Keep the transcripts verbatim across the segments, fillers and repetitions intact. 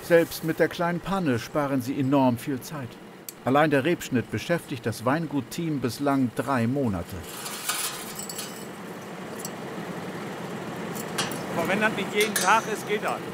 Selbst mit der kleinen Panne sparen sie enorm viel Zeit. Allein der Rebschnitt beschäftigt das Weingut-Team bislang drei Monate. Aber wenn das nicht jeden Tag ist, geht das.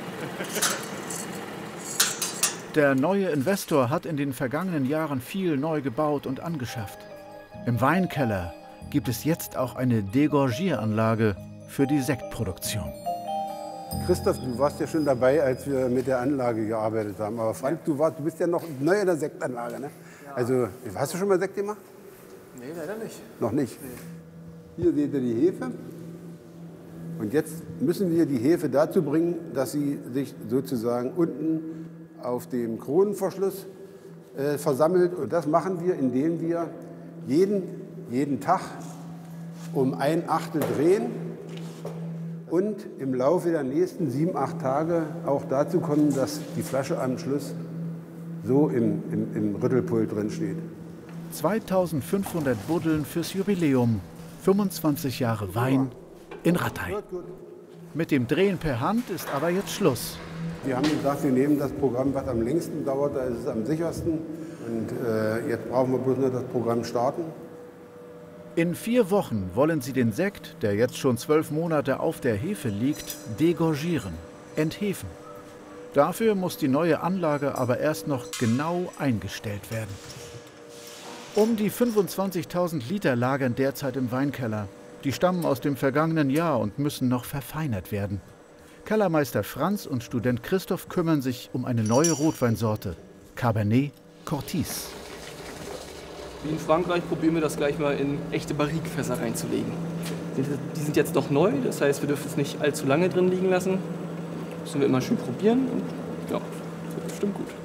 Der neue Investor hat in den vergangenen Jahren viel neu gebaut und angeschafft. Im Weinkeller gibt es jetzt auch eine Degorgieranlage für die Sektproduktion. Christoph, du warst ja schon dabei, als wir mit der Anlage gearbeitet haben. Aber Frank, du, warst, du bist ja noch neu in der Sektanlage, ne? Ja. Also, hast du schon mal Sekt gemacht? Nee, leider nicht. Noch nicht? Nee. Hier seht ihr die Hefe. Und jetzt müssen wir die Hefe dazu bringen, dass sie sich sozusagen unten auf dem Kronenverschluss äh, versammelt. Und das machen wir, indem wir jeden, jeden Tag um ein Achtel drehen. Und im Laufe der nächsten sieben, acht Tage auch dazu kommen, dass die Flasche am Schluss so im, im, im Rüttelpult drin steht. zweitausendfünfhundert Buddeln fürs Jubiläum. fünfundzwanzig Jahre Wein in Ratthein. Mit dem Drehen per Hand ist aber jetzt Schluss. Wir haben gesagt, wir nehmen das Programm, was am längsten dauert, da ist es am sichersten. Und äh, jetzt brauchen wir bloß nur das Programm starten. In vier Wochen wollen sie den Sekt, der jetzt schon zwölf Monate auf der Hefe liegt, degorgieren, enthefen. Dafür muss die neue Anlage aber erst noch genau eingestellt werden. Um die fünfundzwanzigtausend Liter lagern derzeit im Weinkeller. Die stammen aus dem vergangenen Jahr und müssen noch verfeinert werden. Kellermeister Franz und Student Christoph kümmern sich um eine neue Rotweinsorte, Cabernet Cortis. Wie in Frankreich probieren wir das gleich mal in echte Barrique-Fässer reinzulegen. Die sind jetzt noch neu, das heißt, wir dürfen es nicht allzu lange drin liegen lassen. Müssen wir immer schön probieren und ja, das wird bestimmt gut.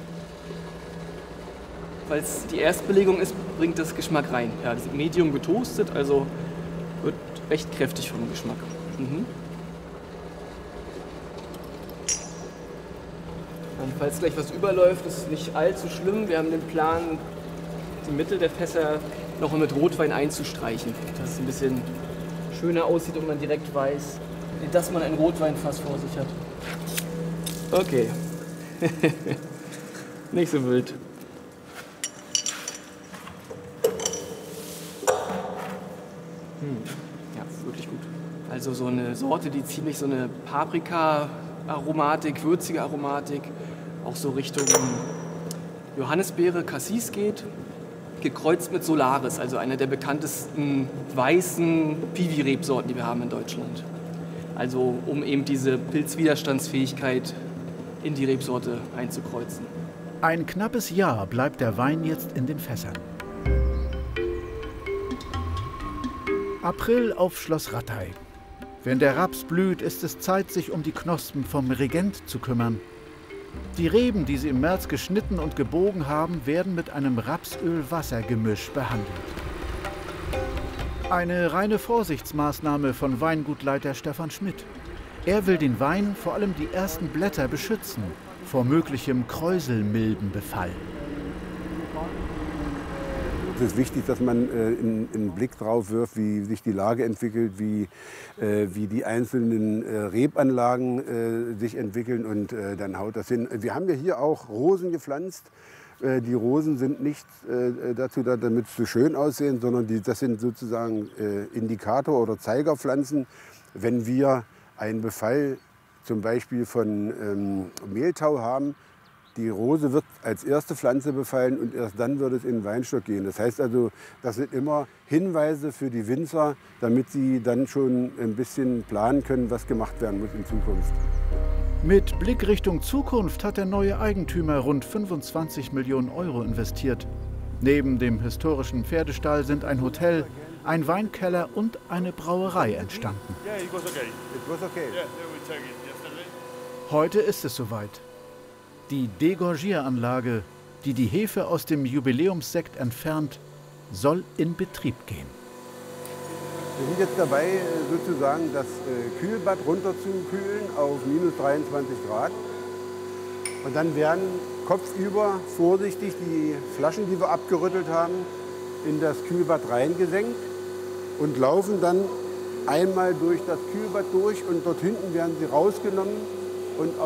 Weil es die Erstbelegung ist, bringt das Geschmack rein. Ja, die sind medium getoastet, also wird recht kräftig vom Geschmack. Mhm. Und falls gleich was überläuft, ist es nicht allzu schlimm. Wir haben den Plan, die Mitte der Fässer noch mit Rotwein einzustreichen, dass es ein bisschen schöner aussieht und man direkt weiß, dass man ein Rotweinfass vor sich hat. Okay. Nicht so wild. Hm. Ja, wirklich gut. Also so eine Sorte, die ziemlich so eine Paprika-Aromatik, würzige Aromatik, auch so Richtung Johannisbeere, Cassis geht. Gekreuzt mit Solaris, also einer der bekanntesten weißen Piwi-Rebsorten, die wir haben in Deutschland. Also um eben diese Pilzwiderstandsfähigkeit in die Rebsorte einzukreuzen. Ein knappes Jahr bleibt der Wein jetzt in den Fässern. April auf Schloss Ratthein. Wenn der Raps blüht, ist es Zeit, sich um die Knospen vom Regent zu kümmern. Die Reben, die sie im März geschnitten und gebogen haben, werden mit einem Rapsöl-Wasser-Gemisch behandelt. Eine reine Vorsichtsmaßnahme von Weingutleiter Stefan Schmidt. Er will den Wein, vor allem die ersten Blätter, beschützen vor möglichem Kräuselmilbenbefall. Es ist wichtig, dass man äh, in, einen Blick drauf wirft, wie sich die Lage entwickelt, wie, äh, wie die einzelnen äh, Rebanlagen äh, sich entwickeln und äh, dann haut das hin. Wir haben ja hier auch Rosen gepflanzt. Äh, die Rosen sind nicht äh, dazu da, damit sie schön aussehen, sondern die, das sind sozusagen äh, Indikator- oder Zeigerpflanzen. Wenn wir einen Befall zum Beispiel von ähm, Mehltau haben, die Rose wird als erste Pflanze befallen und erst dann wird es in den Weinstock gehen. Das heißt also, das sind immer Hinweise für die Winzer, damit sie dann schon ein bisschen planen können, was gemacht werden muss in Zukunft. Mit Blick Richtung Zukunft hat der neue Eigentümer rund fünfundzwanzig Millionen Euro investiert. Neben dem historischen Pferdestall sind ein Hotel, ein Weinkeller und eine Brauerei entstanden. Heute ist es soweit. Die Degorgieranlage, die die Hefe aus dem Jubiläumssekt entfernt, soll in Betrieb gehen. Wir sind jetzt dabei, sozusagen das Kühlbad runterzukühlen auf minus dreiundzwanzig Grad. Und dann werden kopfüber vorsichtig die Flaschen, die wir abgerüttelt haben, in das Kühlbad reingesenkt und laufen dann einmal durch das Kühlbad durch und dort hinten werden sie rausgenommen und